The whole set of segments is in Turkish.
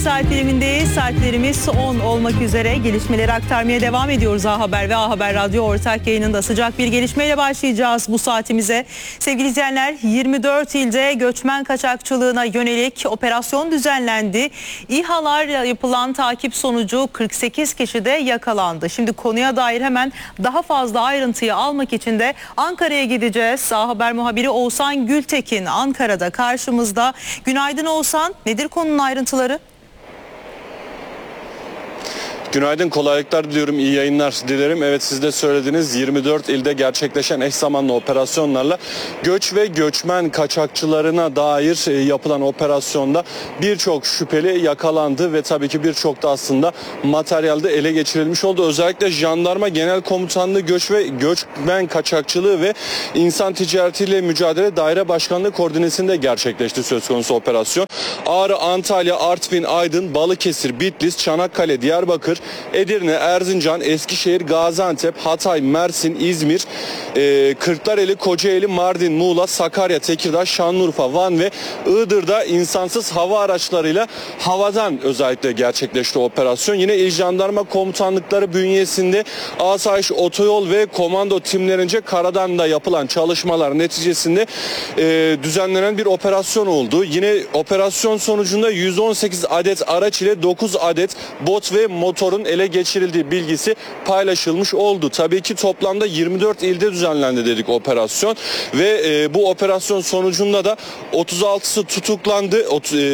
saat dilimindeyiz. Saatlerimiz 10 olmak üzere gelişmeleri aktarmaya devam ediyoruz. A Haber ve A Haber Radyo ortak yayınında sıcak bir gelişmeyle başlayacağız bu saatimize. Sevgili izleyenler, 24 ilde göçmen kaçakçılığına yönelik operasyon düzenlendi. İHA'larla yapılan takip sonucu 48 kişi de yakalandı. Şimdi konuya dair hemen daha fazla ayrıntıyı almak için de Ankara'ya gideceğiz. A Haber muhabiri Oğuzhan Gültekin Ankara'da karşımızda. Günaydın Oğuzhan. Nedir konunun ayrıntıları? Günaydın, kolaylıklar diliyorum, iyi yayınlar dilerim. Evet, siz de söylediniz, 24 ilde gerçekleşen eş zamanlı operasyonlarla göç ve göçmen kaçakçılarına dair yapılan operasyonda birçok şüpheli yakalandı ve tabii ki birçok da aslında materyalde ele geçirilmiş oldu. Özellikle Jandarma Genel Komutanlığı Göç ve Göçmen Kaçakçılığı ve İnsan Ticaretiyle Mücadele Daire Başkanlığı koordinesinde gerçekleşti söz konusu operasyon. Ağrı, Antalya, Artvin, Aydın, Balıkesir, Bitlis, Çanakkale, Diyarbakır, Edirne, Erzincan, Eskişehir, Gaziantep, Hatay, Mersin, İzmir, Kırklareli, Kocaeli, Mardin, Muğla, Sakarya, Tekirdağ, Şanlıurfa, Van ve Iğdır'da insansız hava araçlarıyla havadan özellikle gerçekleşti operasyon. Yine İl Jandarma Komutanlıkları bünyesinde asayiş, otoyol ve komando timlerince karadan da yapılan çalışmalar neticesinde düzenlenen bir operasyon oldu. Yine operasyon sonucunda 118 adet araç ile 9 adet bot ve motorun ele geçirildiği bilgisi paylaşılmış oldu. Tabii ki toplamda 24 ilde düzenlendi dedik operasyon ve bu operasyon sonucunda da 36'sı tutuklandı.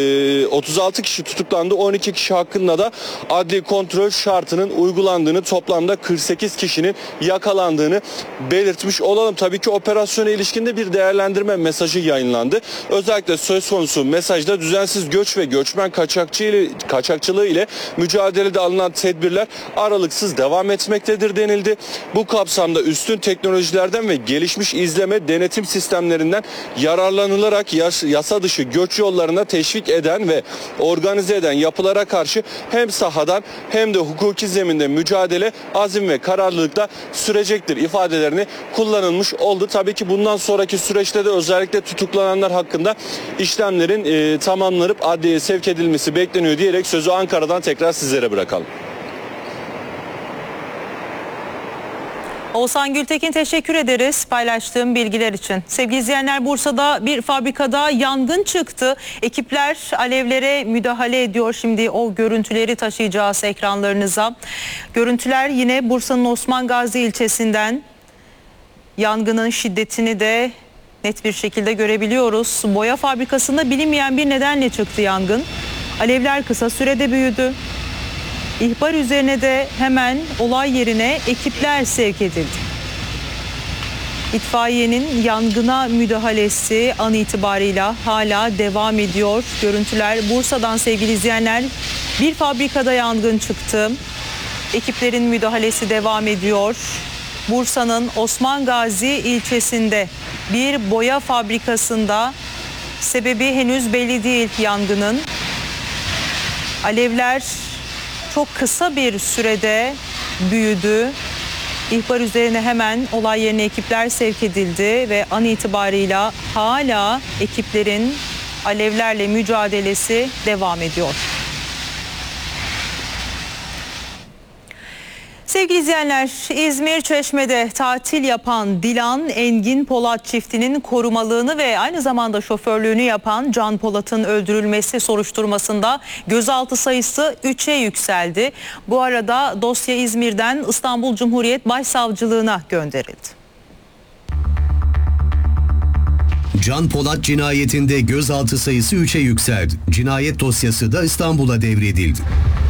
36 kişi tutuklandı. 12 kişi hakkında da adli kontrol şartının uygulandığını, toplamda 48 kişinin yakalandığını belirtmiş olalım. Tabii ki operasyona ilişkinde bir değerlendirme mesajı yayınlandı. Özellikle söz konusu mesajda düzensiz göç ve göçmen kaçakçılığı ile mücadelede alınan tedbirler aralıksız devam etmektedir denildi. Bu kapsamda üstün teknolojilerden ve gelişmiş izleme denetim sistemlerinden yararlanılarak yasa dışı göç yollarına teşvik eden ve organize eden yapılara karşı hem sahadan hem de hukuki zeminde mücadele azim ve kararlılıkla sürecektir ifadelerini kullanılmış oldu. Tabii ki bundan sonraki süreçte de özellikle tutuklananlar hakkında işlemlerin tamamlanıp adliyeye sevk edilmesi bekleniyor diyerek sözü Ankara'dan tekrar sizlere bırakalım. Oğuzhan Gültekin, teşekkür ederiz paylaştığım bilgiler için. Sevgili izleyenler, Bursa'da bir fabrikada yangın çıktı. Ekipler alevlere müdahale ediyor. Şimdi o görüntüleri taşıyacağız ekranlarınıza. Görüntüler yine Bursa'nın Osman Gazi ilçesinden. Yangının şiddetini de net bir şekilde görebiliyoruz. Boya fabrikasında bilinmeyen bir nedenle çıktı yangın. Alevler kısa sürede büyüdü. İhbar üzerine de hemen olay yerine ekipler sevk edildi. İtfaiyenin yangına müdahalesi an itibarıyla hala devam ediyor. Görüntüler Bursa'dan sevgili izleyenler. Bir fabrikada yangın çıktı. Ekiplerin müdahalesi devam ediyor. Bursa'nın Osman Gazi ilçesinde bir boya fabrikasında, sebebi henüz belli değil yangının. Alevler çok kısa bir sürede büyüdü. İhbar üzerine hemen olay yerine ekipler sevk edildi ve an itibarıyla hala ekiplerin alevlerle mücadelesi devam ediyor. Sevgili izleyenler, İzmir Çeşme'de tatil yapan Dilan Engin Polat çiftinin korumalığını ve aynı zamanda şoförlüğünü yapan Can Polat'ın öldürülmesi soruşturmasında gözaltı sayısı 3'e yükseldi. Bu arada dosya İzmir'den İstanbul Cumhuriyet Başsavcılığına gönderildi. Can Polat cinayetinde gözaltı sayısı 3'e yükseldi. Cinayet dosyası da İstanbul'a devredildi.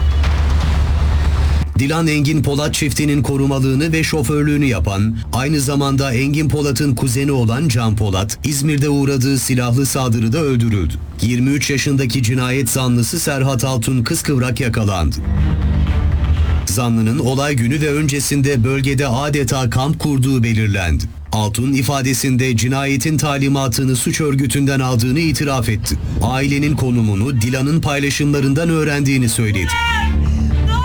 Dilan Engin Polat çiftinin korumalığını ve şoförlüğünü yapan, aynı zamanda Engin Polat'ın kuzeni olan Can Polat, İzmir'de uğradığı silahlı saldırıda öldürüldü. 23 yaşındaki cinayet zanlısı Serhat Altun kıskıvrak yakalandı. Zanlının olay günü ve öncesinde bölgede adeta kamp kurduğu belirlendi. Altun ifadesinde cinayetin talimatını suç örgütünden aldığını itiraf etti. Ailenin konumunu Dilan'ın paylaşımlarından öğrendiğini söyledi.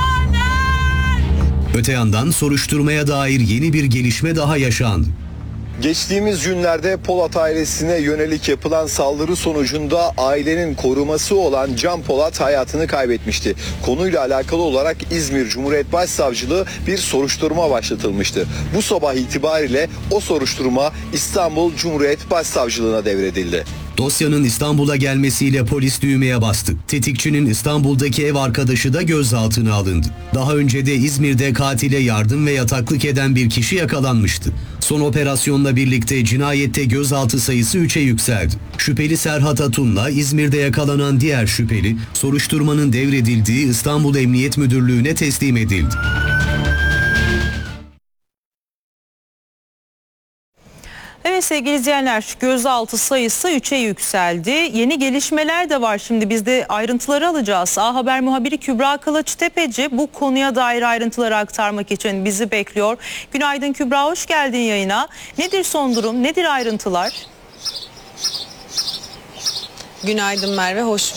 Öte yandan soruşturmaya dair yeni bir gelişme daha yaşandı. Geçtiğimiz günlerde Polat ailesine yönelik yapılan saldırı sonucunda ailenin koruması olan Can Polat hayatını kaybetmişti. Konuyla alakalı olarak İzmir Cumhuriyet Başsavcılığı bir soruşturma başlatılmıştı. Bu sabah itibariyle o soruşturma İstanbul Cumhuriyet Başsavcılığına devredildi. Dosyanın İstanbul'a gelmesiyle polis düğmeye bastı. Tetikçinin İstanbul'daki ev arkadaşı da gözaltına alındı. Daha önce de İzmir'de katile yardım ve yataklık eden bir kişi yakalanmıştı. Son operasyonla birlikte cinayette gözaltı sayısı 3'e yükseldi. Şüpheli Serhat Atun'la İzmir'de yakalanan diğer şüpheli, soruşturmanın devredildiği İstanbul Emniyet Müdürlüğü'ne teslim edildi. Evet sevgili izleyenler, gözaltı sayısı 3'e yükseldi. Yeni gelişmeler de var. Şimdi biz de ayrıntıları alacağız. A Haber muhabiri Kübra Kılıçtepeci bu konuya dair ayrıntıları aktarmak için bizi bekliyor. Günaydın Kübra, hoş geldin yayına. Nedir son durum, nedir ayrıntılar? Günaydın Merve, hoş